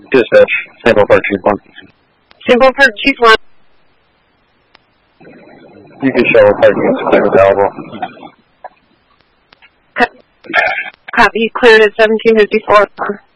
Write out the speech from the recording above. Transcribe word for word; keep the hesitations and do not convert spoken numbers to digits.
Dispatch, sample part chief one. Sample part chief one. You can show part units clear available. Copy, cleared at seventeen fifty-four.